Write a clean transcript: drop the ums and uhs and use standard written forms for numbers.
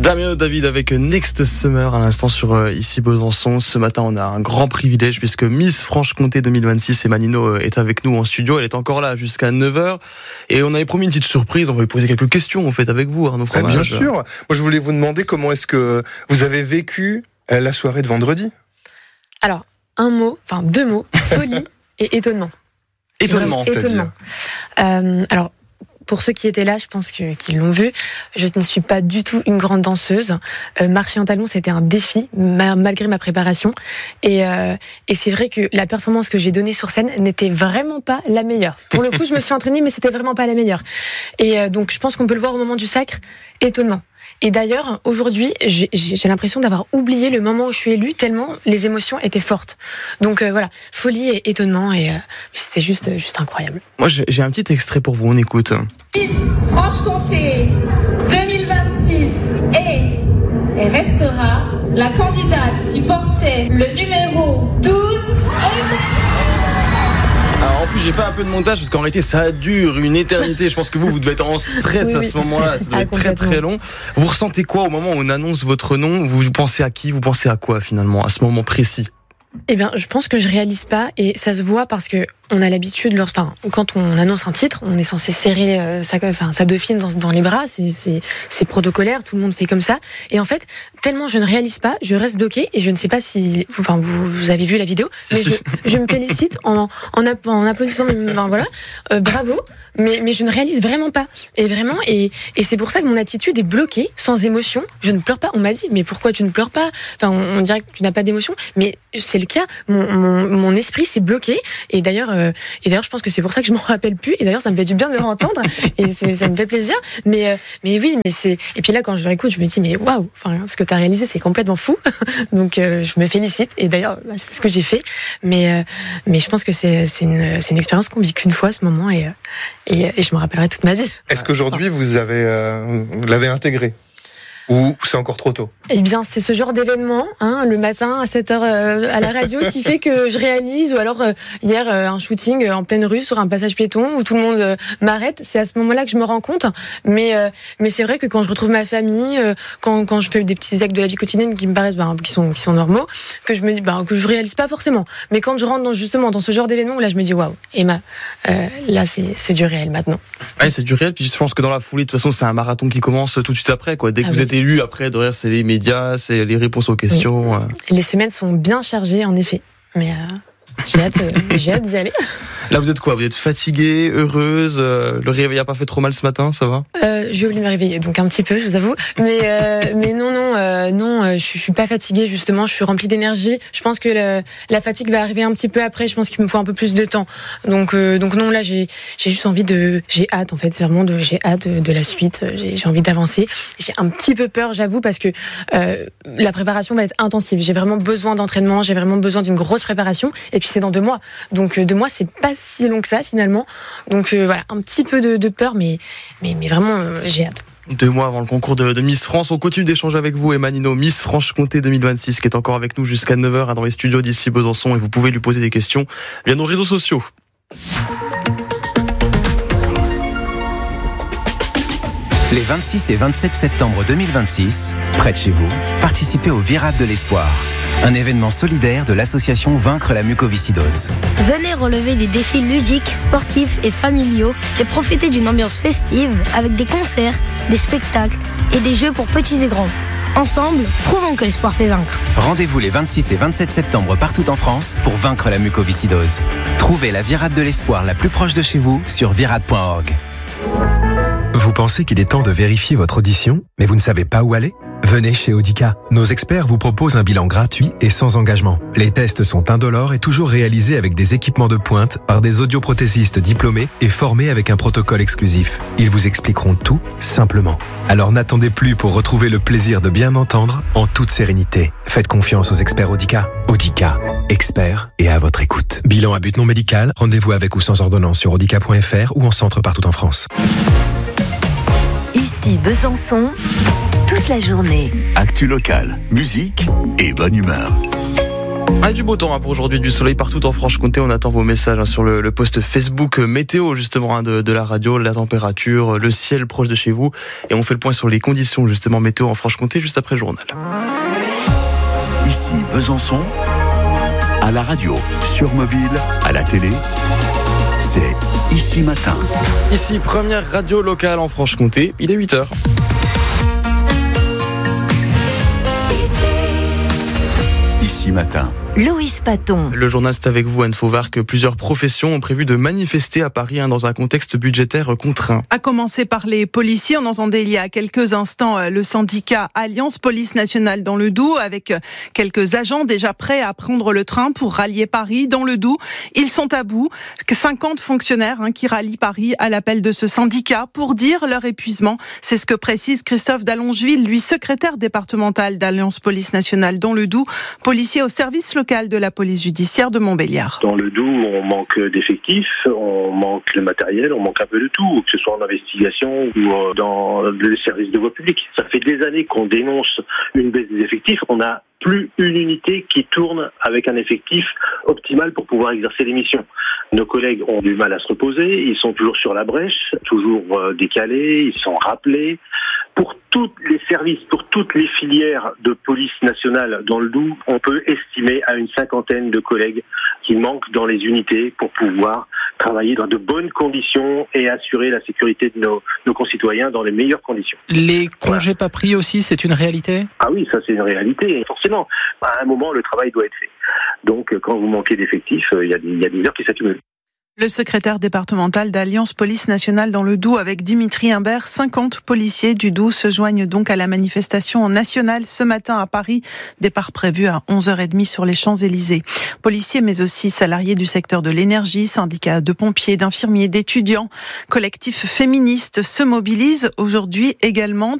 Damien David avec Next Summer à l'instant sur ici Besançon. Ce matin, on a un grand privilège puisque Miss Franche-Comté 2026, Emma Nino, est avec nous en studio. Elle est encore là jusqu'à 9h et on avait promis une petite surprise. On va lui poser quelques questions en fait avec vous, Arnaud Fromage. Bien sûr. Moi, je voulais vous demander comment est-ce que vous avez vécu la soirée de vendredi. Alors, deux mots, folie et étonnement. Étonnement. Alors, pour ceux qui étaient là, je pense qu'ils l'ont vu, je ne suis pas du tout une grande danseuse. Marcher en talons, c'était un défi, malgré ma préparation. Et c'est vrai que la performance que j'ai donnée sur scène n'était vraiment pas la meilleure. Pour le coup, je me suis entraînée, mais c'était vraiment pas la meilleure. Et donc, je pense qu'on peut le voir au moment du sacre, étonnement. Et d'ailleurs, aujourd'hui, j'ai l'impression d'avoir oublié le moment où je suis élue, tellement les émotions étaient fortes. Donc voilà, folie et étonnement, et c'était juste incroyable. Moi, j'ai un petit extrait pour vous, on écoute. Miss Franche-Comté 2026 est et restera la candidate qui portait le numéro 12 Alors en plus j'ai fait un peu de montage parce qu'en réalité ça dure une éternité. Je pense que vous devez être en stress oui. À ce moment-là. Ça doit être très très long. Vous ressentez quoi au moment où on annonce votre nom? Vous pensez à qui? Vous pensez à quoi finalement à ce moment précis? Eh bien, je pense que je réalise pas, et ça se voit parce que on a l'habitude, quand on annonce un titre, on est censé serrer sa dauphine dans les bras, c'est protocolaire, tout le monde fait comme ça. Et en fait, tellement je ne réalise pas, je reste bloquée, et je ne sais pas si, vous avez vu la vidéo, mais je me félicite en applaudissant, bravo, mais je ne réalise vraiment pas. Et c'est pour ça que mon attitude est bloquée, sans émotion. Je ne pleure pas. On m'a dit, mais pourquoi tu ne pleures pas? On dirait que tu n'as pas d'émotion, mais c'est le cas. Mon esprit s'est bloqué, et d'ailleurs, je pense que c'est pour ça que je m'en rappelle plus. Et d'ailleurs, ça me fait du bien de le entendre, et ça me fait plaisir. Mais oui, mais c'est. Et puis là, quand je le réécoute, je me dis, mais waouh, ce que tu as réalisé, c'est complètement fou. Donc, je me félicite. Et d'ailleurs, c'est ce que j'ai fait. Mais je pense que c'est une expérience qu'on vit qu'une fois, ce moment, et je me rappellerai toute ma vie. Est-ce qu'aujourd'hui, vous l'avez intégré? Ou c'est encore trop tôt? Eh bien, c'est ce genre d'événement, le matin à 7h à la radio, qui fait que je réalise. Ou alors, hier, un shooting en pleine rue sur un passage piéton où tout le monde m'arrête. C'est à ce moment-là que je me rends compte. Mais c'est vrai que quand je retrouve ma famille, quand je fais des petits actes de la vie quotidienne qui me paraissent, qui sont normaux, que je me dis, que je réalise pas forcément. Mais quand je rentre dans ce genre d'événement, où là, je me dis, waouh, Emma, là, c'est du réel maintenant. Ouais, c'est du réel. Puis je pense que dans la foulée, de toute façon, c'est un marathon qui commence tout de suite après, quoi. Dès que vous êtes élu, après, derrière, c'est les médias, c'est les réponses aux questions. Oui. Les semaines sont bien chargées, en effet. Mais j'ai hâte d'y aller. Là, vous êtes quoi? Vous êtes fatiguée, heureuse? Le réveil n'a pas fait trop mal ce matin, ça va? J'ai oublié de me réveiller, donc un petit peu, je vous avoue. Mais non, je suis pas fatiguée, justement. Je suis remplie d'énergie. Je pense que la fatigue va arriver un petit peu après. Je pense qu'il me faut un peu plus de temps. Donc non, là, j'ai juste envie j'ai hâte, en fait. C'est vraiment j'ai hâte de la suite. J'ai envie d'avancer. J'ai un petit peu peur, j'avoue, parce que la préparation va être intensive. J'ai vraiment besoin d'entraînement. J'ai vraiment besoin d'une grosse préparation. Et puis, c'est dans 2 mois. Donc, 2 mois, c'est pas si long que ça, finalement. Donc, voilà, un petit peu de peur, mais vraiment, j'ai hâte. 2 mois avant le concours de Miss France, on continue d'échanger avec vous, Emma Nino, Miss Franche-Comté 2026, qui est encore avec nous jusqu'à 9h dans les studios d'ici Besançon, et vous pouvez lui poser des questions via nos réseaux sociaux. Les 26 et 27 septembre 2026, près de chez vous, participez au Virade de l'Espoir, un événement solidaire de l'association Vaincre la mucoviscidose. Venez relever des défis ludiques, sportifs et familiaux et profiter d'une ambiance festive avec des concerts, des spectacles et des jeux pour petits et grands. Ensemble, prouvons que l'espoir fait vaincre. Rendez-vous les 26 et 27 septembre partout en France pour vaincre la mucoviscidose. Trouvez la Virade de l'Espoir la plus proche de chez vous sur virade.org. Vous pensez qu'il est temps de vérifier votre audition, mais vous ne savez pas où aller? Venez chez Audica. Nos experts vous proposent un bilan gratuit et sans engagement. Les tests sont indolores et toujours réalisés avec des équipements de pointe par des audioprothésistes diplômés et formés avec un protocole exclusif. Ils vous expliqueront tout simplement. Alors n'attendez plus pour retrouver le plaisir de bien entendre en toute sérénité. Faites confiance aux experts Audica. Audica, experts et à votre écoute. Bilan à but non médical, rendez-vous avec ou sans ordonnance sur audica.fr ou en centre partout en France. Ici Besançon, toute la journée. Actu locale, musique et bonne humeur. Du beau temps pour aujourd'hui, du soleil partout en Franche-Comté. On attend vos messages sur le post Facebook météo justement de la radio, la température, le ciel proche de chez vous. Et on fait le point sur les conditions justement météo en Franche-Comté juste après le journal. Ici Besançon, à la radio, sur mobile, à la télé, c'est Ici Matin. Ici, première radio locale en Franche-Comté, il est 8h. Ici Matin. Loïs Paton. Le journal, c'est avec vous, Anne Fauvard, que plusieurs professions ont prévu de manifester à Paris dans un contexte budgétaire contraint. À commencer par les policiers. On entendait il y a quelques instants le syndicat Alliance Police Nationale dans le Doubs, avec quelques agents déjà prêts à prendre le train pour rallier Paris. Dans le Doubs, ils sont à bout. 50 fonctionnaires qui rallient Paris à l'appel de ce syndicat pour dire leur épuisement. C'est ce que précise Christophe d'Allongeville, lui secrétaire départemental d'Alliance Police Nationale dans le Doubs, policier au service local de la police judiciaire de Montbéliard. Dans le Doubs, on manque d'effectifs, on manque de matériel, on manque un peu de tout, que ce soit en investigation ou dans les services de voie publique. Ça fait des années qu'on dénonce une baisse des effectifs. On n'a plus une unité qui tourne avec un effectif optimal pour pouvoir exercer les missions. Nos collègues ont du mal à se reposer, ils sont toujours sur la brèche, toujours décalés, ils sont rappelés. Pour tous les services, pour toutes les filières de police nationale dans le Doubs, on peut estimer à une 50aine de collègues qui manquent dans les unités pour pouvoir travailler dans de bonnes conditions et assurer la sécurité de nos concitoyens dans les meilleures conditions. Les congés pas pris aussi, c'est une réalité ? Ah oui, ça c'est une réalité. Forcément, à un moment, le travail doit être fait. Donc, quand vous manquez d'effectifs, il y a des heures qui s'accumulent. Le secrétaire départemental d'Alliance Police Nationale dans le Doubs avec Dimitri Imbert, 50 policiers du Doubs se joignent donc à la manifestation nationale ce matin à Paris. Départ prévu à 11h30 sur les Champs-Élysées. Policiers mais aussi salariés du secteur de l'énergie, syndicats de pompiers, d'infirmiers, d'étudiants, collectifs féministes se mobilisent aujourd'hui également.